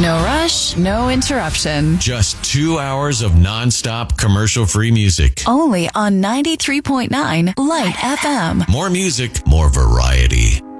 No rush, no interruption. Just 2 hours of nonstop commercial-free music. Only on 93.9 Light FM. More music, more variety.